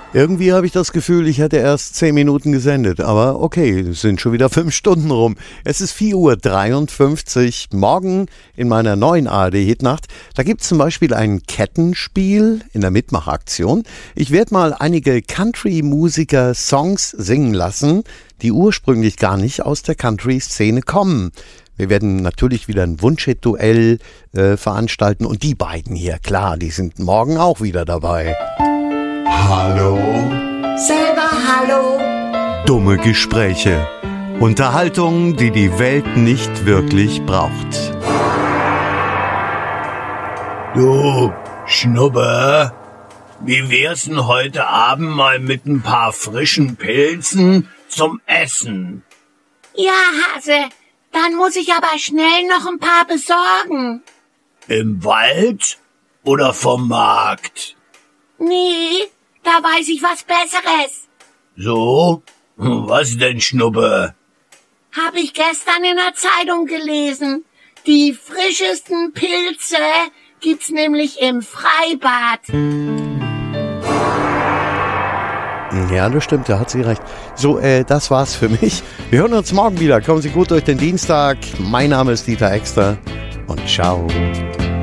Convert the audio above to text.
Irgendwie habe ich das Gefühl, ich hätte erst 10 Minuten gesendet. Aber okay, es sind schon wieder 5 Stunden rum. Es ist 4:53 Uhr. Morgen in meiner neuen ARD-Hitnacht, da gibt es zum Beispiel ein Kettenspiel in der Mitmachaktion. Ich werde mal einige Country-Musiker Songs singen lassen, die ursprünglich gar nicht aus der Country-Szene kommen. Wir werden natürlich wieder ein Wunschhit-Duell veranstalten. Und die beiden hier, klar, die sind morgen auch wieder dabei. Hallo. Selber hallo. Dumme Gespräche. Unterhaltung, die die Welt nicht wirklich braucht. Du, Schnubbe, wie wär's denn heute Abend mal mit ein paar frischen Pilzen zum Essen? Ja, Hase, dann muss ich aber schnell noch ein paar besorgen. Im Wald oder vom Markt? Nee, da weiß ich was Besseres. So? Was denn, Schnubbe? Hab ich gestern in der Zeitung gelesen. Die frischesten Pilze gibt's nämlich im Freibad. Ja, das stimmt, da hat sie recht. So, das war's für mich. Wir hören uns morgen wieder. Kommen Sie gut durch den Dienstag. Mein Name ist Dieter Exter und ciao.